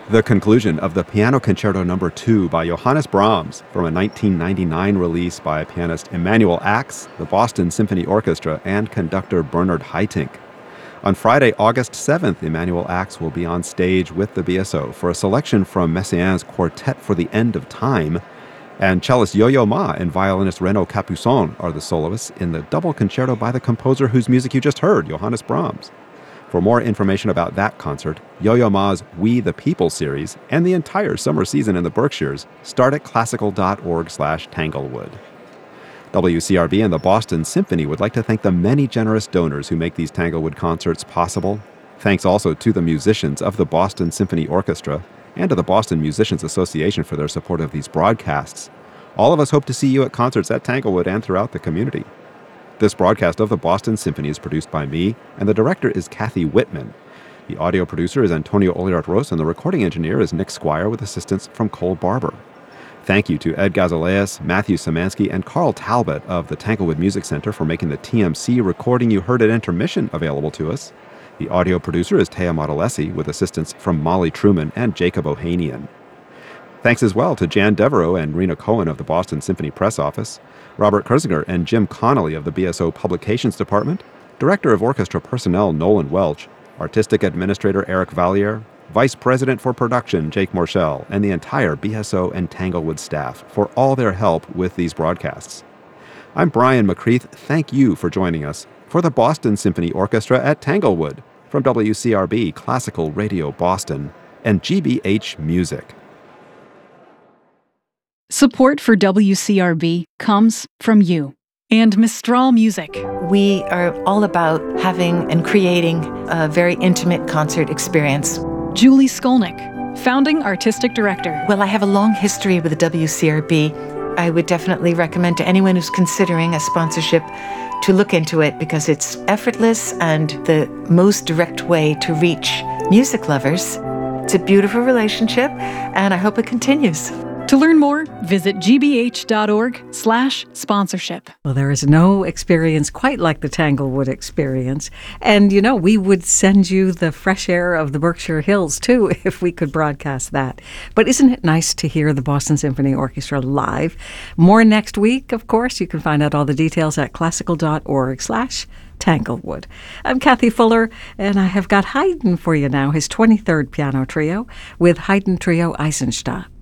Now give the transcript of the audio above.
The conclusion of the Piano Concerto No. 2 by Johannes Brahms from a 1999 release by pianist Emanuel Ax, the Boston Symphony Orchestra, and conductor Bernard Haitink. On Friday, August 7th, Emanuel Ax will be on stage with the BSO for a selection from Messiaen's Quartet for the End of Time, and cellist Yo-Yo Ma and violinist Renaud Capuçon are the soloists in the double concerto by the composer whose music you just heard, Johannes Brahms. For more information about that concert, Yo-Yo Ma's We the People series, and the entire summer season in the Berkshires, start at classical.org/Tanglewood. WCRB and the Boston Symphony would like to thank the many generous donors who make these Tanglewood concerts possible. Thanks also to the musicians of the Boston Symphony Orchestra and to the Boston Musicians Association for their support of these broadcasts. All of us hope to see you at concerts at Tanglewood and throughout the community. This broadcast of the Boston Symphony is produced by me, and the director is Kathy Whitman. The audio producer is Antonio Oliart-Ros, and the recording engineer is Nick Squire with assistance from Cole Barber. Thank you to Ed Gazaleas, Matthew Szymanski, and Carl Talbot of the Tanglewood Music Center for making the TMC recording you heard at intermission available to us. The audio producer is Taya Modalesi with assistance from Molly Truman and Jacob Ohanian. Thanks as well to Jan Devereaux and Rena Cohen of the Boston Symphony Press Office, Robert Kurzinger and Jim Connolly of the BSO Publications Department, Director of Orchestra Personnel Nolan Welch, Artistic Administrator Eric Valliere, Vice President for Production Jake Morshell, and the entire BSO and Tanglewood staff for all their help with these broadcasts. I'm Brian McCreath. Thank you for joining us for the Boston Symphony Orchestra at Tanglewood from WCRB Classical Radio Boston and GBH Music. Support for WCRB comes from you and Mistral Music. We are all about having and creating a very intimate concert experience. Julie Skolnick, Founding Artistic Director. Well, I have a long history with the WCRB. I would definitely recommend to anyone who's considering a sponsorship to look into it because it's effortless and the most direct way to reach music lovers. It's a beautiful relationship, and I hope it continues. To learn more, visit gbh.org/sponsorship. Well, there is no experience quite like the Tanglewood experience. And, you know, we would send you the fresh air of the Berkshire Hills, too, if we could broadcast that. But isn't it nice to hear the Boston Symphony Orchestra live? More next week, of course. You can find out all the details at classical.org/Tanglewood. I'm Kathy Fuller, and I have got Haydn for you now, his 23rd piano trio with Haydn Trio Eisenstadt.